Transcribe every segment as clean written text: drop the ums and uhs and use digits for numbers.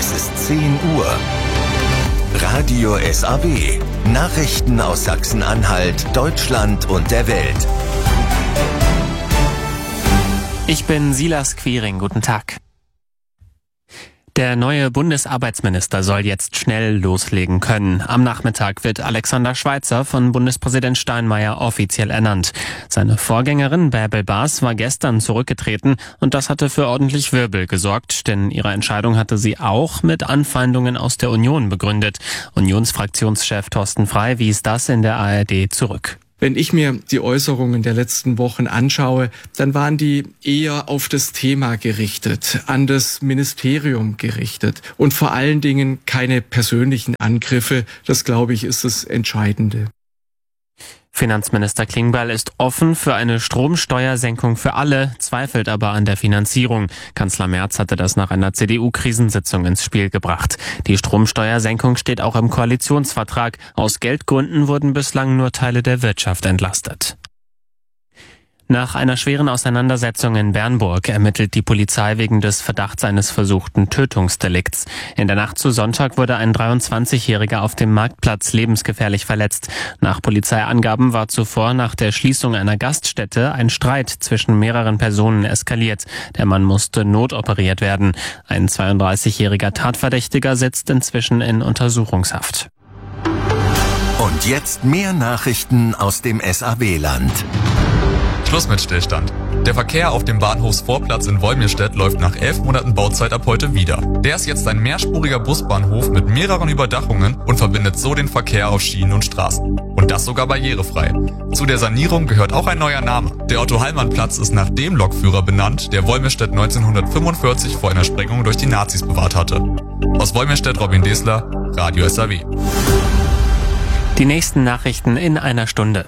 Es ist 10 Uhr. Radio SAW. Nachrichten aus Sachsen-Anhalt, Deutschland und der Welt. Ich bin Silas Quiring. Guten Tag. Der neue Bundesarbeitsminister soll jetzt schnell loslegen können. Am Nachmittag wird Alexander Schweitzer von Bundespräsident Steinmeier offiziell ernannt. Seine Vorgängerin Bärbel Baas war gestern zurückgetreten und das hatte für ordentlich Wirbel gesorgt, denn ihre Entscheidung hatte sie auch mit Anfeindungen aus der Union begründet. Unionsfraktionschef Thorsten Frey wies das in der ARD zurück. Wenn ich mir die Äußerungen der letzten Wochen anschaue, dann waren die eher auf das Thema gerichtet, an das Ministerium gerichtet und vor allen Dingen keine persönlichen Angriffe. Das, glaube ich, ist das Entscheidende. Finanzminister Klingbeil ist offen für eine Stromsteuersenkung für alle, zweifelt aber an der Finanzierung. Kanzler Merz hatte das nach einer CDU-Krisensitzung ins Spiel gebracht. Die Stromsteuersenkung steht auch im Koalitionsvertrag. Aus Geldgründen wurden bislang nur Teile der Wirtschaft entlastet. Nach einer schweren Auseinandersetzung in Bernburg ermittelt die Polizei wegen des Verdachts eines versuchten Tötungsdelikts. In der Nacht zu Sonntag wurde ein 23-Jähriger auf dem Marktplatz lebensgefährlich verletzt. Nach Polizeiangaben war zuvor nach der Schließung einer Gaststätte ein Streit zwischen mehreren Personen eskaliert. Der Mann musste notoperiert werden. Ein 32-jähriger Tatverdächtiger sitzt inzwischen in Untersuchungshaft. Und jetzt mehr Nachrichten aus dem SAW-Land. Schluss mit Stillstand. Der Verkehr auf dem Bahnhofsvorplatz in Wolmirstedt läuft nach 11 Monaten Bauzeit ab heute wieder. Der ist jetzt ein mehrspuriger Busbahnhof mit mehreren Überdachungen und verbindet so den Verkehr auf Schienen und Straßen. Und das sogar barrierefrei. Zu der Sanierung gehört auch ein neuer Name. Der Otto-Hallmann-Platz ist nach dem Lokführer benannt, der Wolmirstedt 1945 vor einer Sprengung durch die Nazis bewahrt hatte. Aus Wolmirstedt Robin Desler, Radio SAW. Die nächsten Nachrichten in einer Stunde.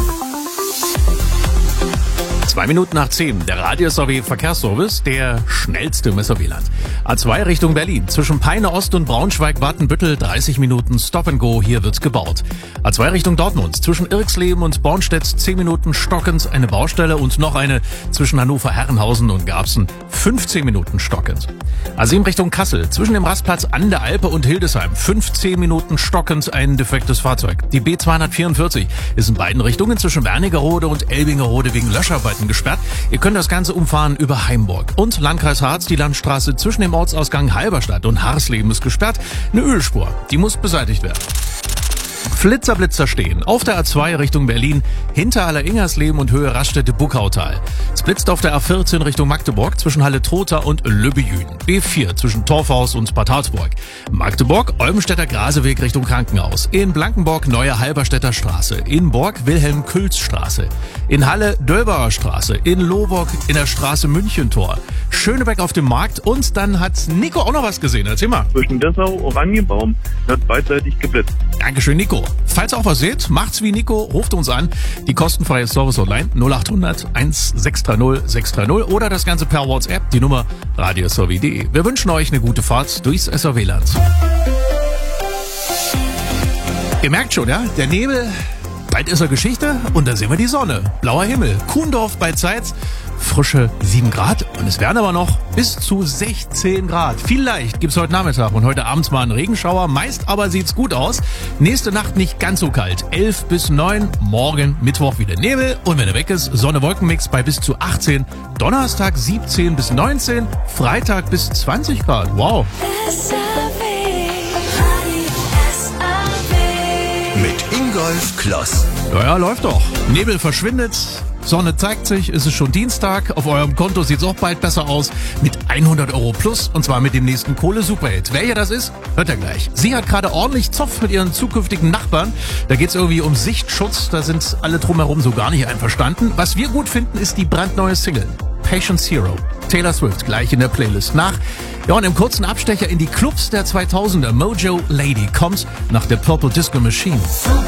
2 Minuten nach 10, der Radio SAW Verkehrsservice, der schnellste im SAW-Land. A2 Richtung Berlin, zwischen Peine Ost und Braunschweig-Wartenbüttel, 30 Minuten Stop and Go, hier wird gebaut. A2 Richtung Dortmund, zwischen Irxleben und Bornstedt, 10 Minuten stockend, eine Baustelle und noch eine zwischen Hannover-Herrenhausen und Garbsen, 15 Minuten stockend. A7 Richtung Kassel, zwischen dem Rastplatz an der Alpe und Hildesheim, 15 Minuten stockend, ein defektes Fahrzeug. Die B244 ist in beiden Richtungen zwischen Wernigerode und Elbingerode wegen Löscharbeiten gesperrt. Ihr könnt das Ganze umfahren über Heimburg. Und Landkreis Harz, die Landstraße zwischen dem Ortsausgang Halberstadt und Harsleben ist gesperrt. Eine Ölspur, die muss beseitigt werden. Flitzer stehen auf der A2 Richtung Berlin, hinter Aller-Ingersleben und Höhe Raststätte-Buckautal. Es blitzt auf der A14 Richtung Magdeburg zwischen Halle-Trotha und Lübbejün. B4 zwischen Torfhaus und Bad Harzburg. Magdeburg, Olmstedter Graseweg Richtung Krankenhaus. In Blankenburg, Neue Halberstädter Straße. In Borg, Wilhelm-Külz-Straße. In Halle, Dölbacher Straße. In Lohburg, in der Straße Münchentor. Schönebeck auf dem Markt und dann hat Nico auch noch was gesehen. Erzähl mal. Zwischen Dessau, Oranienbaum wird beidseitig geblitzt. Dankeschön, Nico. Falls ihr auch was seht, macht's wie Nico, ruft uns an. Die kostenfreie Service-Hotline 0800 1630 630 oder das Ganze per WhatsApp, die Nummer radiosw.de. Wir wünschen euch eine gute Fahrt durchs SAW-Land. Ihr merkt schon, ja, der Nebel, bald ist er Geschichte und da sehen wir die Sonne. Blauer Himmel, Kuhndorf bei Zeitz, frische 7 Grad und es werden aber noch bis zu 16 Grad. Vielleicht gibt's heute Nachmittag und heute abends mal einen Regenschauer, meist aber sieht's gut aus. Nächste Nacht nicht ganz so kalt, 11 bis 9, morgen Mittwoch wieder Nebel und wenn er weg ist, Sonne-Wolkenmix bei bis zu 18, Donnerstag 17 bis 19, Freitag bis 20 Grad. Wow. Mit Ingolf Kloss. Ja, läuft doch. Nebel verschwindet. Sonne zeigt sich, es ist schon Dienstag. Auf eurem Konto sieht's auch bald besser aus. Mit 100 € plus. Und zwar mit dem nächsten Kohle-Superhit. Wer das ist, hört ihr gleich. Sie hat gerade ordentlich Zoff mit ihren zukünftigen Nachbarn. Da geht's irgendwie um Sichtschutz. Da sind alle drumherum so gar nicht einverstanden. Was wir gut finden, ist die brandneue Single. Patient Zero. Taylor Swift gleich in der Playlist nach. Ja, und im kurzen Abstecher in die Clubs der 2000er. Mojo Lady kommt nach der Purple Disco Machine.